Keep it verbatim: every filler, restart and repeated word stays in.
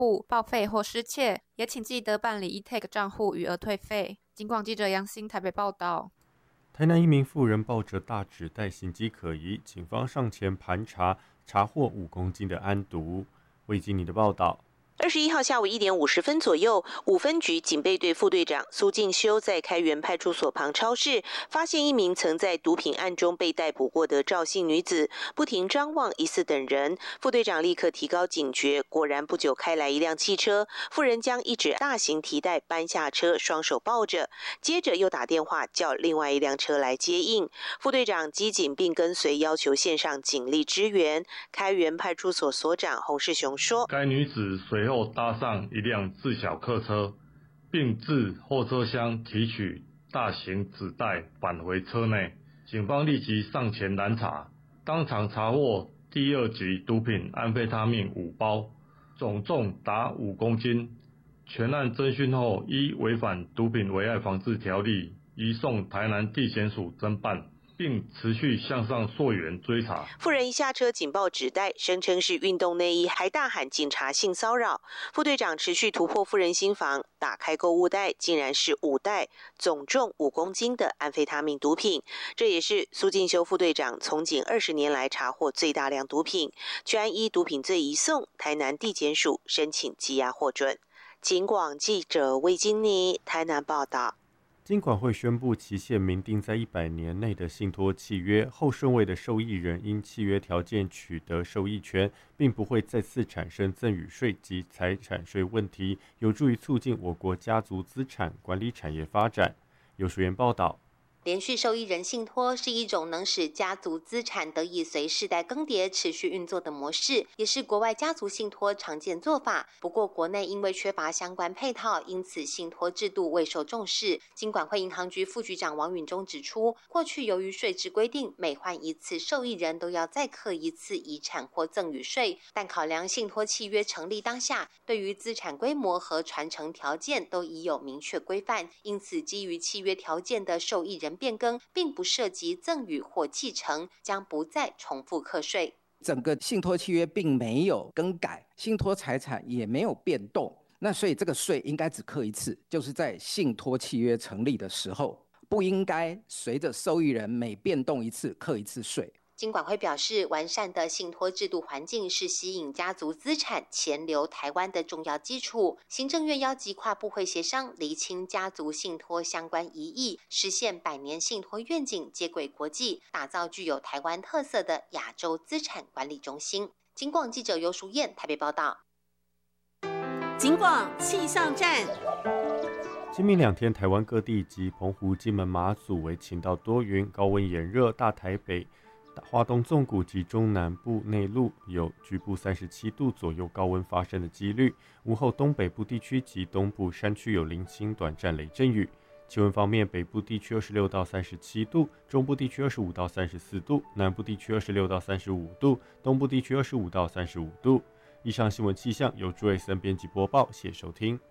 户报废或失窃，也请记得办理 e-take 账户余额退费。警广记者杨欣台北报道。 台南一名妇人抱着大纸袋形迹可疑，警方上前盘查，查获五公斤的安毒。魏经理的报道。 二十一号下午一点五十分左右，五分局警备队副队长苏进修在开元派出所旁超市，发现一名曾在毒品案中被逮捕过的赵姓女子，不停张望疑似等人。副队长立刻提高警觉，果然不久开来一辆汽车，妇人将一只大型提袋搬下车，双手抱着，接着又打电话叫另外一辆车来接应。副队长机警并跟随，要求线上警力支援。开元派出所所长洪世雄说：“ 该女子随后搭上一辆自小客车，并自后车厢提取大型纸袋返回车内。警方立即上前拦查，当场查获第二级毒品安非他命五包，总重达五公斤。全案侦讯后，依违反毒品危害防治条例，移送台南地检署侦办，并持续向上溯源追查。 妇人一下车紧抱纸袋，声称是运动内衣，还大喊警察性骚扰。副队长持续突破妇人心房，打开购物袋，竟然是五袋总重五公斤的安非他命毒品。这也是苏进修副队长从警二十年来查获最大量毒品，全依毒品罪移送台南地检署申请羁押获准。警广记者魏金妮台南报道。 金管会宣布，期限明定在一百年内的信托契约后顺位的受益人，因契约条件取得受益权，并不会再次产生赠与税及财产税问题，有助于促进我国家族资产管理产业发展。有署员报道。 连续受益人信托是一种能使家族资产得以随世代更迭持续运作的模式，也是国外家族信托常见做法。不过国内因为缺乏相关配套，因此信托制度未受重视。金管会银行局副局长王允中指出，过去由于税制规定，每换一次受益人都要再课一次遗产或赠与税，但考量信托契约成立当下，对于资产规模和传承条件都已有明确规范，因此基于契约条件的受益人变更并不涉及赠与或继承，将不再重复课税。 整个信托契约并没有更改，信托财产也没有变动，那所以这个税应该只课一次，就是在信托契约成立的时候，不应该随着受益人每变动一次课一次税。 金管会表示，完善的信托制度环境是吸引家族资产钱流台湾的重要基础。行政院邀集跨部会协商，厘清家族信托相关疑义，实现百年信托愿景接轨国际，打造具有台湾特色的亚洲资产管理中心。金广记者游淑燕台北报道。 金广气象站。 今明两天，台湾各地及澎湖、金门、马祖为晴到多云，高温炎热，大台北、花东纵谷及中南部内陆有局部三十七度左右高温发生的几率。午后东北部地区及东部山区有零星短暂雷阵雨。气温方面，北部地区二十六到三十七度，中部地区二十五到三十四度，南部地区二十六到三十五度，东部地区二十五到三十五度。以上新闻气象由朱瑞森编辑播报，谢谢收听。